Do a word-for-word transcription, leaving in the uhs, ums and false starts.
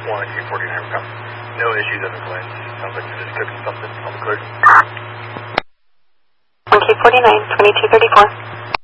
one Q forty-nine, come. No issues at the glance. Sounds like you're just cooking something. I'll be clear. one Q forty-nine, twenty-two thirty-four.